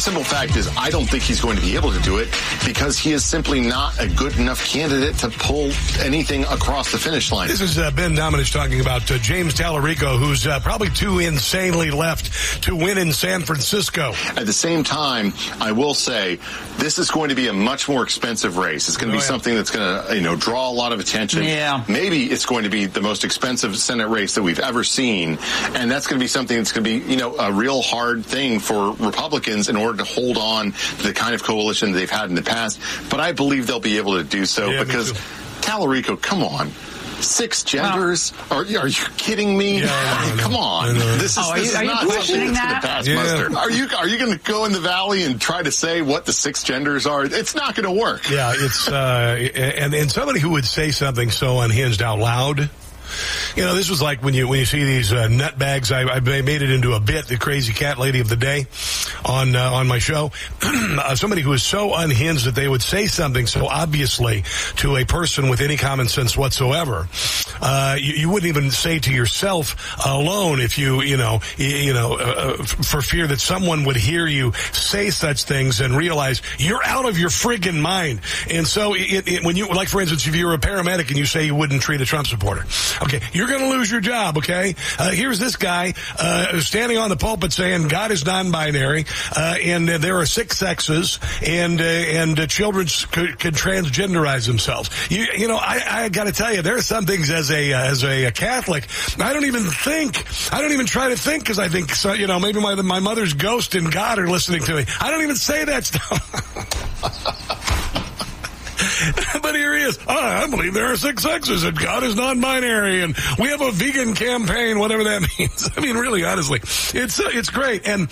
simple fact is I don't think he's going to be able to do it because he is simply not a good enough candidate to pull anything across the finish line. This is Ben Domenech talking about James Tallarico, who's probably too insanely left to win in San Francisco. At the same time, I will say this is going to be a much more expensive race. It's going to be something that's going to, draw a lot of attention. Yeah. Maybe it's going to be the most expensive Senate race that we've ever seen, and that's going to be something that's going to be, a real hard thing for Republicans in order to hold on to the kind of coalition they've had in the past. But I believe they'll be able to do so because Tallarico, come on. 6 genders? Are you kidding me? Yeah, come on. This is are you not questioning that? The past muster. Are you going to go in the valley and try to say what the 6 genders are? It's not going to work. Yeah, it's and somebody who would say something so unhinged out loud. This was like when you see these nutbags. I made it into a bit, the crazy cat lady of the day on my show. Somebody who is so unhinged that they would say something so obviously to a person with any common sense whatsoever. You wouldn't even say to yourself alone if for fear that someone would hear you say such things and realize you're out of your friggin' mind. And so when you, like for instance, if you're a paramedic and you say you wouldn't treat a Trump supporter. Okay, you're going to lose your job, okay? Here's this guy standing on the pulpit saying God is non-binary, and there are 6 sexes, and children can transgenderize themselves. I got to tell you, there are some things as a Catholic, I don't even try to think because I think, maybe my mother's ghost and God are listening to me. I don't even say that stuff. But here he is. I believe there are 6 sexes and God is non-binary and we have a vegan campaign, whatever that means. I mean, really, honestly, it's great. And,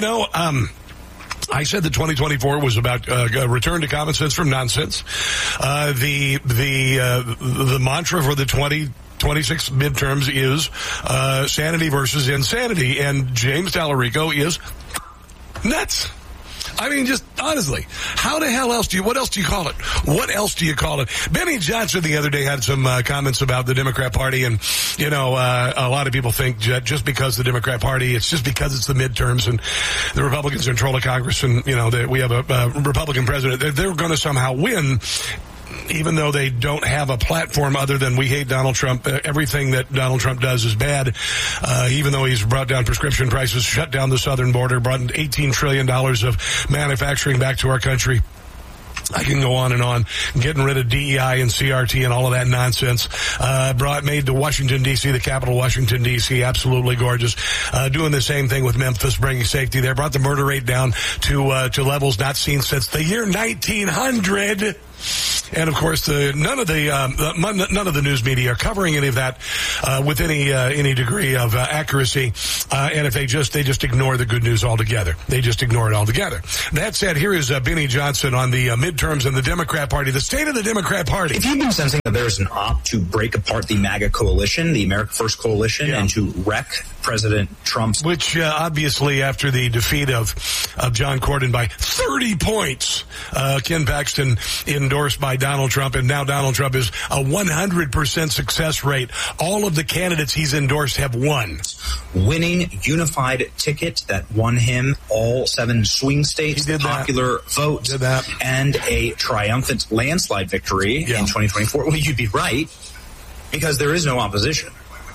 I said that 2024 was about a return to common sense from nonsense. The mantra for the 2026 midterms is sanity versus insanity. And James Tallarico is nuts. I mean, just honestly, how the hell else what else do you call it? What else do you call it? Benny Johnson the other day had some comments about the Democrat Party, and, a lot of people think just because the Democrat Party, it's just because it's the midterms and the Republicans are in control of Congress and, that we have a Republican president, they're going to somehow win. Even though they don't have a platform other than we hate Donald Trump, everything that Donald Trump does is bad. Even though he's brought down prescription prices, shut down the southern border, brought $18 trillion of manufacturing back to our country. I can go on, getting rid of DEI and CRT and all of that nonsense. Made to Washington, D.C., the capital of Washington, D.C., absolutely gorgeous. Doing the same thing with Memphis, bringing safety there. Brought the murder rate down to levels not seen since the year 1900. And of course, none of the news media are covering any of that with any degree of accuracy. And if they just ignore the good news altogether, they just ignore it altogether. That said, here is Benny Johnson on the midterms and the Democrat Party, the state of the Democrat Party. If you've been sensing that there's an opt to break apart the MAGA coalition, the America First coalition, and to wreck President Trump's, which obviously after the defeat of John Cornyn by 30 points, Ken Paxton endorsed by Donald Trump, and now Donald Trump is a 100% success rate. All of the candidates he's endorsed have won. Winning unified ticket that won him all 7 swing states, the popular vote, and a triumphant landslide victory in 2024. Well, you'd be right, because there is no opposition.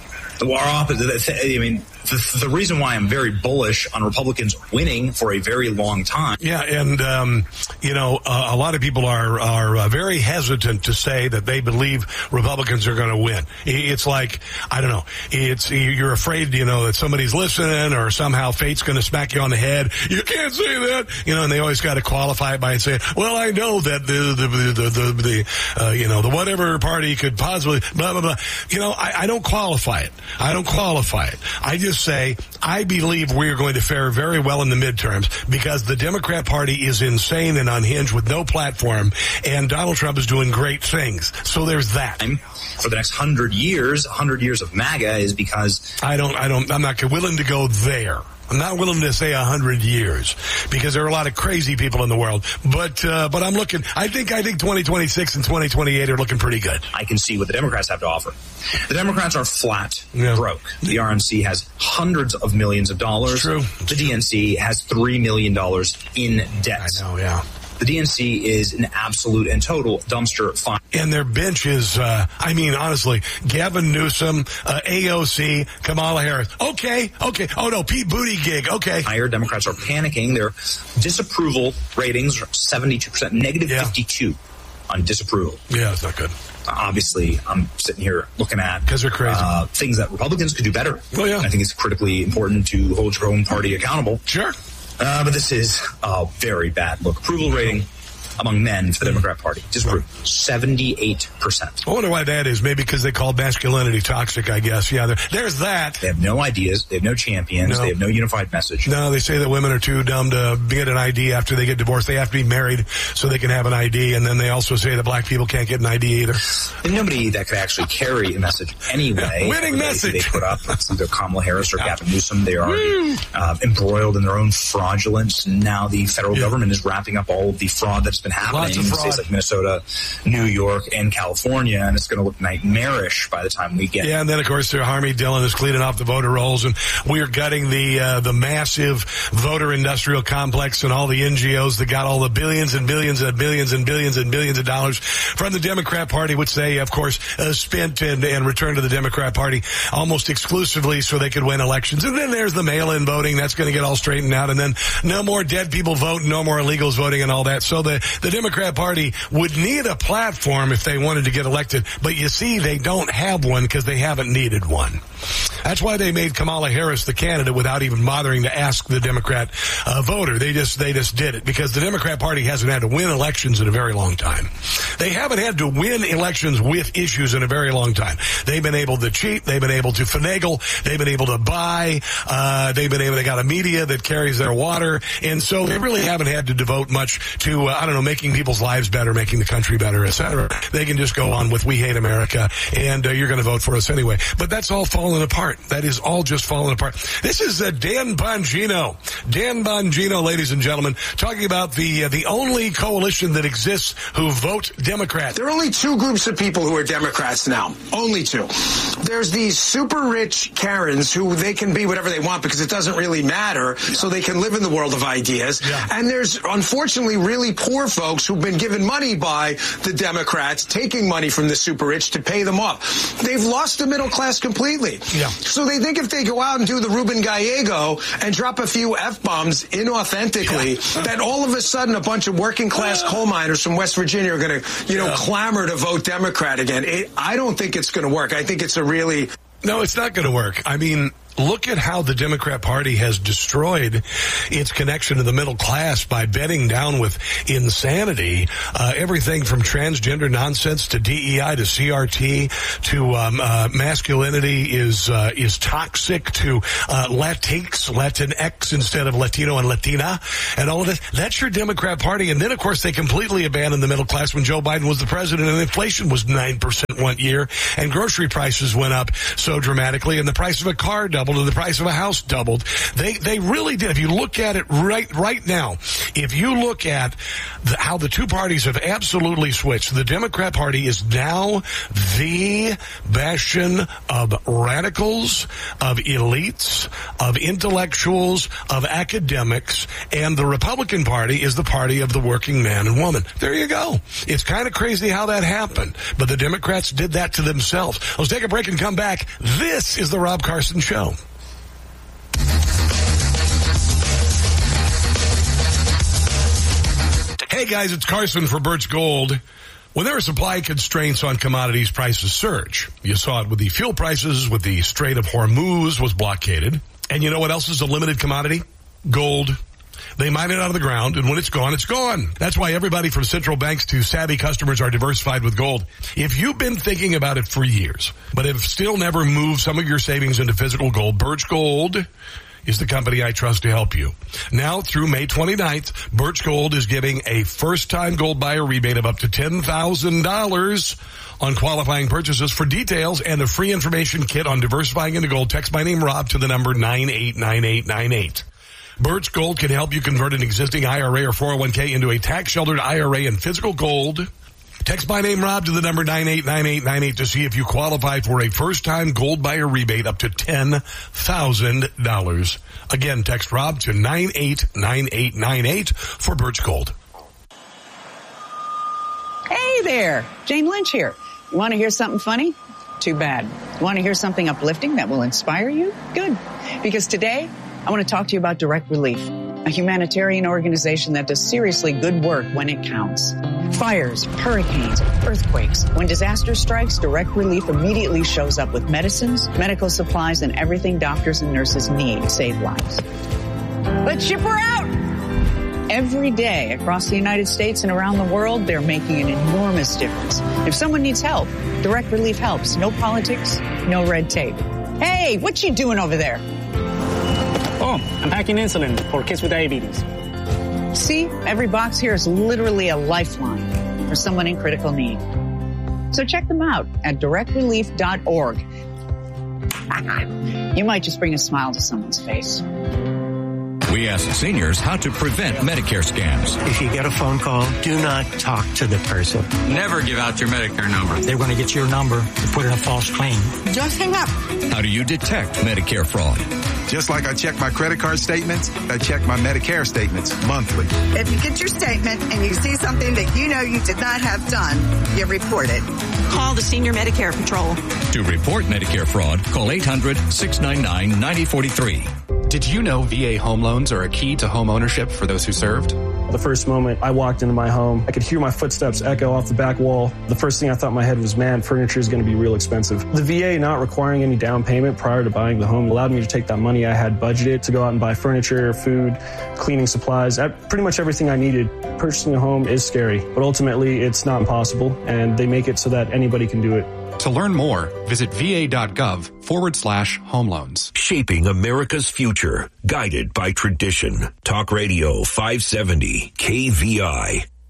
The reason why I'm very bullish on Republicans winning for a very long time. Yeah, and a lot of people are very hesitant to say that they believe Republicans are going to win. It's like, I don't know, you're afraid, that somebody's listening or somehow fate's going to smack you on the head. You can't say that, and they always got to qualify it by saying, well, I know that the whatever party could possibly blah blah blah. I don't qualify it. I just say I believe we are going to fare very well in the midterms because the Democrat Party is insane and unhinged with no platform, and Donald Trump is doing great things. So there's that. For the next 100 years of MAGA is because I'm not willing to go there. I'm not willing to say 100 years because there are a lot of crazy people in the world. But I'm looking. I think 2026 and 2028 are looking pretty good. I can see what the Democrats have to offer. The Democrats are flat broke. The RNC has hundreds of millions of dollars. True. The DNC has $3 million in debt. I know, yeah. The DNC is an absolute and total dumpster fire. And their bench is, honestly, Gavin Newsom, AOC, Kamala Harris. Okay. Oh, no, Pete Buttigieg. Okay. Higher Democrats are panicking. Their disapproval ratings are 72%, negative 52 on disapproval. Yeah, that's not good. Obviously, I'm sitting here looking at because they're crazy things that Republicans could do better. Well, yeah. I think it's critically important to hold your own party accountable. Sure. But this is a very bad look. Approval rating among men for the Democrat Party disapproved 78%. I wonder why that is. Maybe because they call masculinity toxic, I guess. Yeah, there's that. They have no ideas. They have no champions. They have no unified message. No, they say that women are too dumb to get an ID after they get divorced. They have to be married so they can have an ID. And then they also say that black people can't get an ID either. And nobody that could actually carry a message anyway. Winning message. They put up. It's either Kamala Harris or Gavin Newsom. They are embroiled in their own fraudulence. And now the federal government is wrapping up all of the fraud that's been happening in states like Minnesota, New York, and California, and it's going to look nightmarish by the time we get. Yeah, and then of course Harmy Dillon is cleaning off the voter rolls, and we are gutting the massive voter industrial complex and all the NGOs that got all the billions and billions and billions and billions and billions of dollars from the Democrat Party, which they of course spent and returned to the Democrat Party almost exclusively so they could win elections. And then there's the mail-in voting that's going to get all straightened out, and then no more dead people voting, no more illegals voting, and all that. So the Democrat Party would need a platform if they wanted to get elected, but you see they don't have one because they haven't needed one. That's why they made Kamala Harris the candidate without even bothering to ask the Democrat voter. They just did it because the Democrat Party hasn't had to win elections in a very long time. They haven't had to win elections with issues in a very long time. They've been able to cheat. They've been able to finagle. They've been able to buy. They got a media that carries their water. And so they really haven't had to devote much to, making people's lives better, making the country better, etc. They can just go on with "We hate America," and you're going to vote for us anyway. But that's all falling apart. That is all just falling apart. This is Dan Bongino. Dan Bongino, ladies and gentlemen, talking about the only coalition that exists who vote Democrat. There are only two groups of people who are Democrats now. Only two. There's these super rich Karens who they can be whatever they want because it doesn't really matter, so they can live in the world of ideas. Yeah. And there's, unfortunately, really poor folks who've been given money by the Democrats, taking money from the super rich to pay them off. They've lost the middle class completely. Yeah. So they think if they go out and do the Ruben Gallego and drop a few F-bombs inauthentically, that all of a sudden a bunch of working class coal miners from West Virginia are going to, clamor to vote Democrat again. I don't think it's going to work. I think it's No, it's not going to work. I mean, look at how the Democrat Party has destroyed its connection to the middle class by bedding down with insanity. Everything from transgender nonsense to DEI to CRT to masculinity is toxic to Latinx instead of Latino and Latina and all of this. That's your Democrat Party. And then, of course, they completely abandoned the middle class when Joe Biden was the president and inflation was 9% one year and grocery prices went up so dramatically and the price of a car doubled and the price of a house doubled. They really did. If you look at it right now, if you look at how the two parties have absolutely switched, the Democrat Party is now the bastion of radicals, of elites, of intellectuals, of academics, and the Republican Party is the party of the working man and woman. There you go. It's kind of crazy how that happened, but the Democrats did that to themselves. Let's take a break and come back. This is the Rob Carson Show. Hey guys, it's Carson for Birch Gold. When there are supply constraints on commodities, prices surge. You saw it with the fuel prices, with the Strait of Hormuz was blockaded. And you know what else is a limited commodity? Gold. They mine it out of the ground, and when it's gone, it's gone. That's why everybody from central banks to savvy customers are diversified with gold. If you've been thinking about it for years, but have still never moved some of your savings into physical gold, Birch Gold is the company I trust to help you. Now through May 29th, Birch Gold is giving a first-time gold buyer rebate of up to $10,000 on qualifying purchases. For details and a free information kit on diversifying into gold, text my name Rob to the number 989898. Birch Gold can help you convert an existing IRA or 401k into a tax-sheltered IRA in physical gold. Text my name Rob to the number 989898 to see if you qualify for a first-time gold buyer rebate up to $10,000. Again, text Rob to 989898 for Birch Gold. Hey there, Jane Lynch here. You want to hear something funny? Too bad. Want to hear something uplifting that will inspire you? Good. Because today, I want to talk to you about Direct Relief, a humanitarian organization that does seriously good work when it counts. Fires, hurricanes, earthquakes. When disaster strikes, Direct Relief immediately shows up with medicines, medical supplies, and everything doctors and nurses need to save lives. Let's ship her out! Every day across the United States and around the world, they're making an enormous difference. If someone needs help, Direct Relief helps. No politics, no red tape. Hey, what you doing over there? Oh, I'm packing insulin for kids with diabetes. See, every box here is literally a lifeline for someone in critical need. So check them out at directrelief.org. You might just bring a smile to someone's face. We ask seniors how to prevent Medicare scams. If you get a phone call, do not talk to the person. Never give out your Medicare number. They're going to get your number and put in a false claim. Just hang up. How do you detect Medicare fraud? Just like I check my credit card statements, I check my Medicare statements monthly. If you get your statement and you see something that you know you did not have done, you report it. Call the Senior Medicare Patrol. To report Medicare fraud, call 800-699-9043. Did you know VA home loans are a key to home ownership for those who served? The first moment I walked into my home, I could hear my footsteps echo off the back wall. The first thing I thought in my head was, man, furniture is going to be real expensive. The VA not requiring any down payment prior to buying the home allowed me to take that money I had budgeted to go out and buy furniture, food, cleaning supplies, pretty much everything I needed. Purchasing a home is scary, but ultimately it's not impossible, and they make it so that anybody can do it. To learn more, visit va.gov/home loans. Shaping America's future, guided by tradition. Talk Radio 570 KVI.